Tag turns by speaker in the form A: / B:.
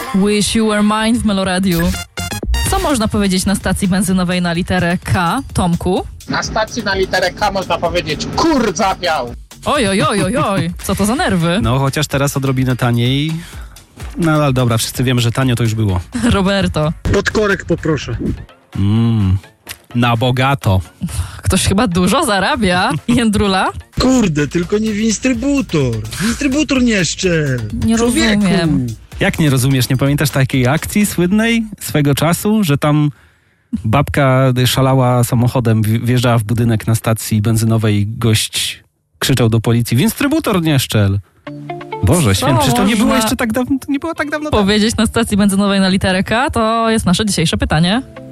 A: Wish You Were Mine w Meloradiu. Co można powiedzieć na stacji benzynowej na literę K, Tomku?
B: Na stacji na literę K można powiedzieć zapiał.
A: Oj, co to za nerwy?
C: No, chociaż teraz odrobinę taniej. No, ale dobra, wszyscy wiemy, że tanio to już było.
A: Roberto.
D: Podkorek poproszę.
C: Na bogato.
A: Ktoś chyba dużo zarabia. Jędrula?
D: Kurde, tylko nie winstrybutor. Winstrybutor nie szczel.
A: Nie
D: Człowieku.
A: rozumiem.
C: Jak nie rozumiesz, nie pamiętasz takiej akcji słynnej swego czasu, że tam babka szalała samochodem, wjeżdżała w budynek na stacji benzynowej i gość krzyczał do policji: winstrybutor nie szczel. Boże święty, przecież to nie było jeszcze tak dawno, to nie było tak dawno.
A: Powiedzieć na stacji benzynowej na literę K to jest nasze dzisiejsze pytanie.